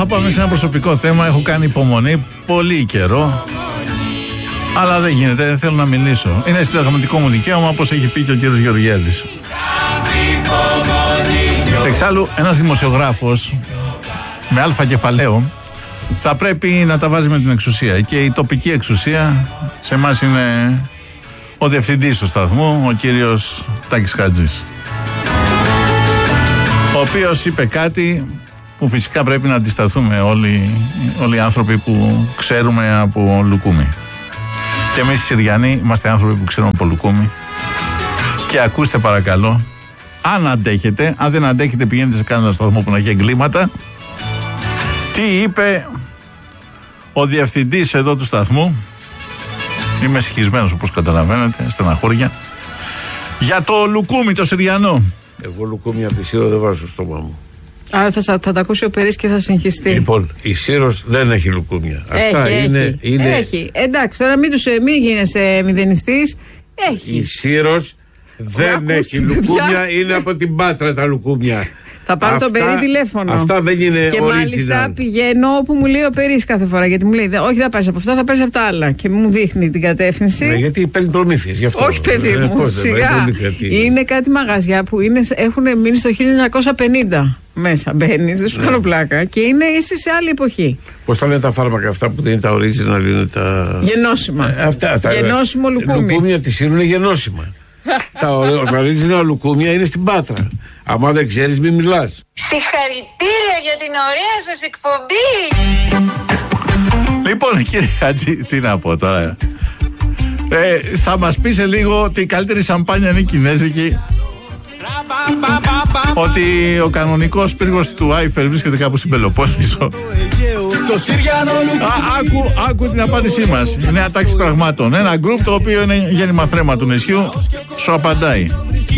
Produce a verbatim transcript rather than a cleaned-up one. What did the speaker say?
θα πάμε σε ένα προσωπικό θέμα. Έχω κάνει υπομονή πολύ καιρό, αλλά δεν γίνεται, δεν θέλω να μιλήσω. Είναι συνταγματικό μου δικαίωμα, όπως έχει πει και ο κύριος Γεωργιάδης. Εξάλλου, ένας δημοσιογράφος με αλφα κεφαλαίο θα πρέπει να τα βάζει με την εξουσία. Και η τοπική εξουσία σε εμάς είναι ο διευθυντής του σταθμού, ο κύριος Τάκης Χατζής, ο οποίος είπε κάτι που φυσικά πρέπει να αντισταθούμε όλοι, όλοι οι άνθρωποι που ξέρουμε από Λουκούμι. Και εμείς οι Συριανοί είμαστε άνθρωποι που ξέρουμε από Λουκούμι. Και ακούστε παρακαλώ, αν αντέχετε, αν δεν αντέχετε πηγαίνετε σε κανένα σταθμό που να έχει εγκλήματα, τι είπε ο διευθυντής εδώ του σταθμού. Είμαι συγχυσμένος όπως καταλαβαίνετε, στεναχώρια, για το Λουκούμι το Συριανό. Εγώ Λουκούμι από τη Σύρο δεν βάζω στο στόμα μου. Α, θα, θα τα ακούσει ο Περής και θα συγχυστεί. Λοιπόν, η Σύρος δεν έχει Λουκούμια. Έχει, Αυτά έχει, είναι, είναι... έχει. Εντάξει, τώρα μην, τους, μην γίνεσαι μηδενιστής. Έχει. Η Σύρος δεν ακούστε, έχει Λουκούμια, είναι από την Πάτρα τα Λουκούμια. Θα πάρω τον Περί τηλέφωνο. Αυτά δεν είναι και original. μάλιστα πηγαίνω όπου μου λέει ο Περής κάθε φορά. Γιατί μου λέει, όχι, θα πάρεις από αυτά, θα πάρεις από τα άλλα. Και μου δείχνει την κατεύθυνση. Ναι, γιατί παίρνει προμήθειες γι' αυτό. Όχι, παιδί ε, μου, σιγά. Είναι κάτι μαγαζιά που είναι, έχουν μείνει στο χίλια εννιακόσια πενήντα. Μέσα μπαίνεις, δεν σου κάνω πλάκα. Και είναι είσαι σε άλλη εποχή. Πώς τα λένε τα φάρμακα αυτά που δεν είναι τα original, είναι τα. Γενώσιμα. Ε, αυτά, τα... Γενώσιμο λουκούμι. Λουκούμια τη Σύρου είναι γενώσιμα. Τα original λουκούμια είναι στην Πάτρα. Άμα δεν ξέρεις, μην μιλάς. Συγχαρητήρια για την ωραία σας εκπομπή. Λοιπόν, κύριε Χατζή, τι να πω τώρα. Ε, θα μας πει σε λίγο ότι η καλύτερη σαμπάνια είναι η κινέζικη. Ότι ο κανονικός πύργος του Άιφελ βρίσκεται κάπου στην Πελοπόννησο. Α, άκου, άκου την απάντησή μας. Η νέα τάξη πραγμάτων. Ένα γκρουπ το οποίο είναι γέννημα θρέμα του νησιού σου απαντάει.